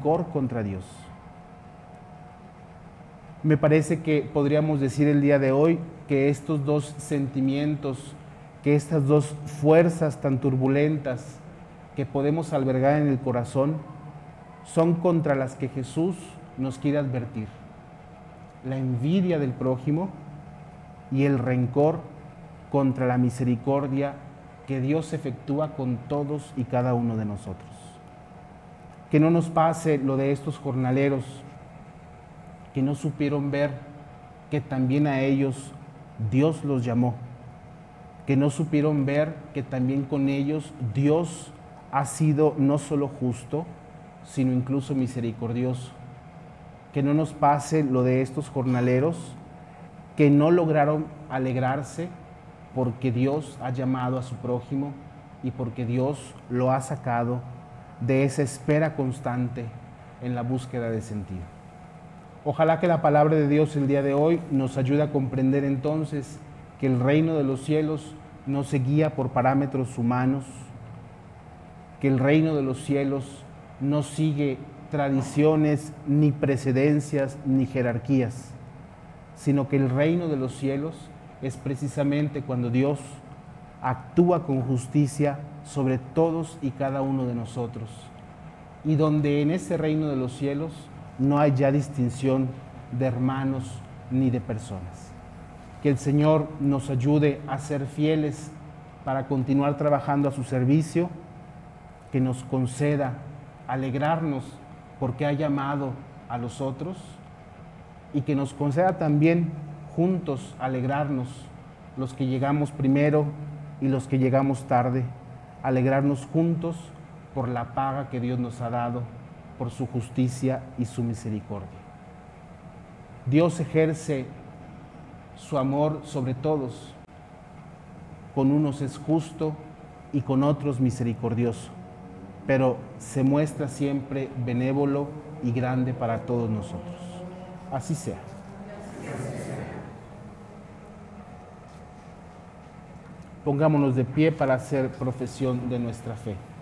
rencor contra Dios. Me parece que podríamos decir el día de hoy que estos dos sentimientos, que estas dos fuerzas tan turbulentas que podemos albergar en el corazón, son contra las que Jesús nos quiere advertir. La envidia del prójimo y el rencor contra la misericordia que Dios efectúa con todos y cada uno de nosotros. Que no nos pase lo de estos jornaleros que no supieron ver que también a ellos Dios los llamó, que no supieron ver que también con ellos Dios ha sido no solo justo, sino incluso misericordioso. Que no nos pase lo de estos jornaleros que no lograron alegrarse porque Dios ha llamado a su prójimo y porque Dios lo ha sacado de esa espera constante en la búsqueda de sentido. Ojalá que la palabra de Dios el día de hoy nos ayude a comprender entonces que el reino de los cielos no se guía por parámetros humanos, que el reino de los cielos no sigue tradiciones, ni precedencias, ni jerarquías, sino que el reino de los cielos es precisamente cuando Dios actúa con justicia sobre todos y cada uno de nosotros, y donde en ese reino de los cielos no hay ya distinción de hermanos ni de personas. Que el Señor nos ayude a ser fieles para continuar trabajando a su servicio, que nos conceda alegrarnos porque ha llamado a los otros y que nos conceda también juntos alegrarnos, los que llegamos primero y los que llegamos tarde, alegrarnos juntos por la paga que Dios nos ha dado, por su justicia y su misericordia. Dios ejerce su amor sobre todos. Con unos es justo y con otros misericordioso, pero se muestra siempre benévolo y grande para todos nosotros. Así sea. Pongámonos de pie para hacer profesión de nuestra fe.